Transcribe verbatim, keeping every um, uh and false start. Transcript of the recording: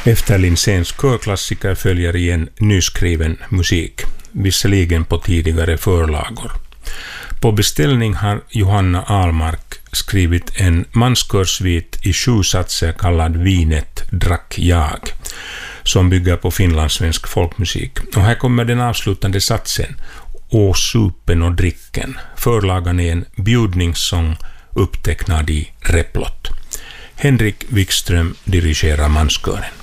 Efter Linséns körklassiker följer igen nyskriven musik, visserligen på tidigare förlagor. På beställning har Johanna Ahlmark skrivit en manskörsvit i sju satser kallad Vinet drack jag, som bygger på finlandssvensk folkmusik. Och här kommer den avslutande satsen, Å supen och dricken. Förlagan är en bjudningssång upptecknad i replott. Henrik Wikström dirigerar manskören.